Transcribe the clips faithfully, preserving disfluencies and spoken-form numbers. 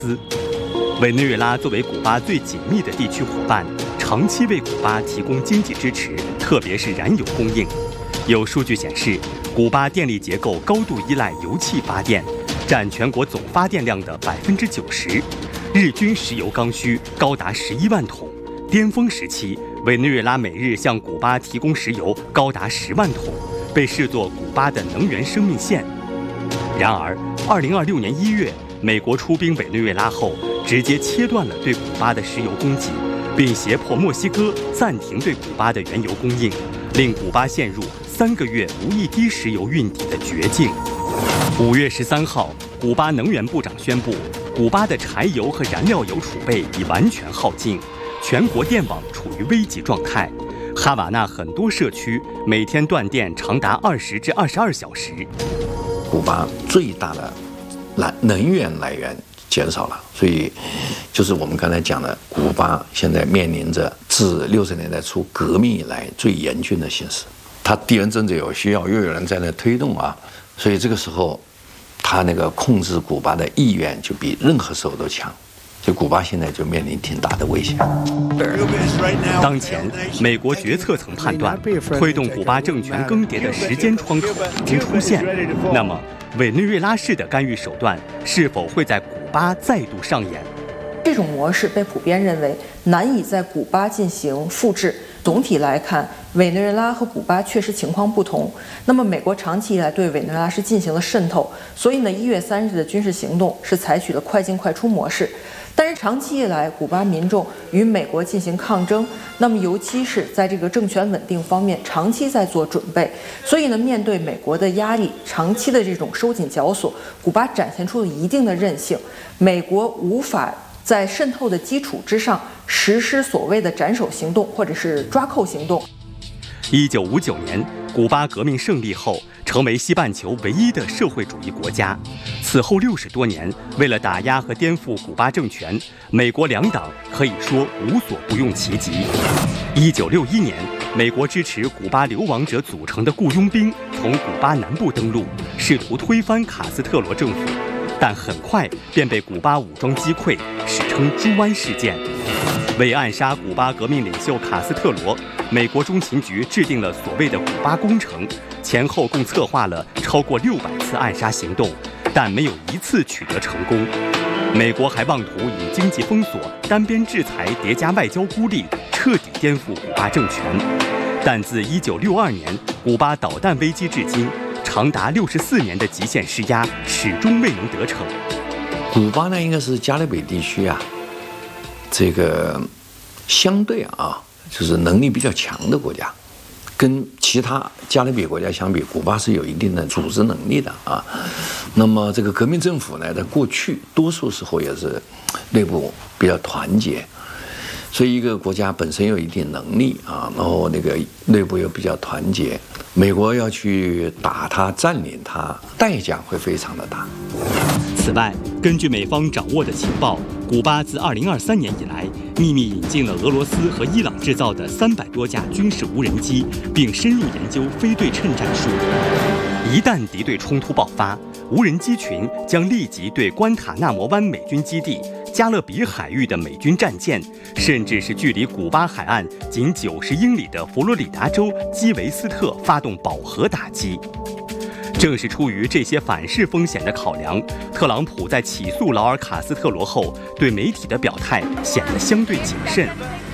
委内瑞拉作为古巴最紧密的地区伙伴，长期为古巴提供经济支持，特别是燃油供应。有数据显示，古巴电力结构高度依赖油气发电，占全国总发电量的百分之九十，日均石油刚需高达十一万桶。巅峰时期，委内瑞拉每日向古巴提供石油高达十万桶，被视作古巴的能源生命线。然而，二零二六年一月，美国出兵委内瑞拉后，直接切断了对古巴的石油供给，并胁迫墨西哥暂停对古巴的原油供应，令古巴陷入三个月无一滴石油运抵的绝境。五月十三号，古巴能源部长宣布，古巴的柴油和燃料油储备已完全耗尽，全国电网处于危急状态。哈瓦那很多社区每天断电长达二十至二十二小时。 古巴最大的来能源来源减少了，所以就是我们刚才讲的，古巴现在面临着自六十年代初革命以来最严峻的形势。他地缘政治有需要，又有人在那推动啊，所以这个时候，他那个控制古巴的意愿就比任何时候都强。所以古巴现在就面临挺大的危险。 当前，美国决策层判断，推动古巴政权更迭的时间窗口已经出现。那么，委内瑞拉式的干预手段是否会在古巴再度上演？ 这种模式被普遍认为难以在古巴进行复制。总体来看，委内瑞拉和古巴确实情况不同。那么，美国长期以来对委内瑞拉是进行了渗透，所以呢，一月三日的军事行动是采取了快进快出模式。但是长期以来，古巴民众与美国进行抗争，那么尤其是在这个政权稳定方面，长期在做准备。所以呢，面对美国的压力，长期的这种收紧绞索，古巴展现出了一定的韧性。美国无法在渗透的基础之上实施所谓的斩首行动或者是抓扣行动。 一九五九年，古巴革命胜利后，成为西半球唯一的社会主义国家。此后六十多年，为了打压和颠覆古巴政权，美国两党可以说无所不用其极。一九六一年，美国支持古巴流亡者组成的雇佣兵从古巴南部登陆，试图推翻卡斯特罗政府，但很快便被古巴武装击溃，史称猪湾事件。为暗杀古巴革命领袖卡斯特罗，美国中情局制定了所谓的古巴工程，前后共策划了超过六百次暗杀行动，但没有一次取得成功。美国还妄图以经济封锁、单边制裁叠加外交孤立，彻底颠覆古巴政权。但自一九六二年古巴导弹危机至今，长达六十四年的极限施压始终未能得逞。 古巴呢，应该是加勒比地区啊，这个相对啊，就是能力比较强的国家，跟其他加勒比国家相比，古巴是有一定的组织能力的啊。那么这个革命政府呢，在过去多数时候也是内部比较团结，所以一个国家本身有一定能力啊，然后那个内部又比较团结，美国要去打它、占领它，代价会非常的大。 此外，根据美方掌握的情报，古巴自二零二三年以来，秘密引进了俄罗斯和伊朗制造的三百多架军事无人机，并深入研究非对称战术。一旦敌对冲突爆发，无人机群将立即对关塔纳摩湾美军基地、加勒比海域的美军战舰，甚至是距离古巴海岸仅九十英里的佛罗里达州基维斯特发动饱和打击。正是出于这些反噬风险的考量，特朗普在起诉劳尔·卡斯特罗后，对媒体的表态显得相对谨慎。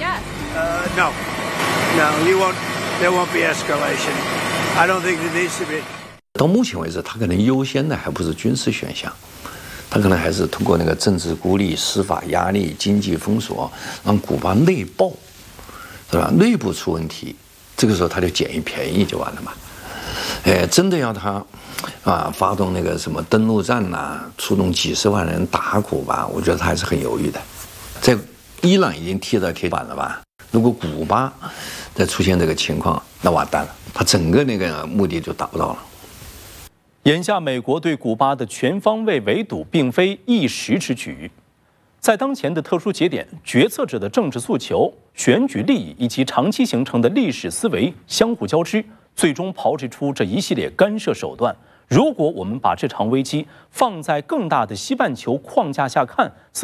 Uh, no, no, you won't. There won't be escalation. I don't think there needs to be. 到目前为止，他可能优先的还不是军事选项，他可能还是通过那个政治孤立、司法压力、经济封锁，让古巴内爆，是吧？内部出问题，这个时候他就捡一便宜就完了嘛。哎，真的要他啊发动那个什么登陆战呐、啊，出动几十万人打古巴，我觉得他还是很犹豫的。在伊朗已经踢到铁板了吧？如果古巴再出现这个情况，那完蛋了，他整个那个目的就达不到了。 眼下，美国对古巴的全方位围堵并非一时之举，在当前的特殊节点，决策者的政治诉求、选举利益以及长期形成的历史思维相互交织，最终炮制出这一系列干涉手段。如果我们把这场危机放在更大的西半球框架下看，